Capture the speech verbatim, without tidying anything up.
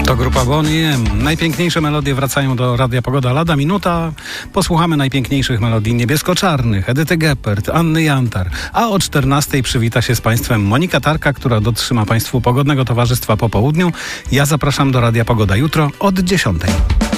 To grupa Bonnie M. Najpiękniejsze melodie wracają do Radia Pogoda. Lada minuta. Posłuchamy najpiękniejszych melodii niebiesko-czarnych. Edyty Geppert, Anny Jantar. A o czternastej przywita się z Państwem Monika Tarka, która dotrzyma Państwu pogodnego towarzystwa po południu. Ja zapraszam do Radia Pogoda jutro od dziesiątej.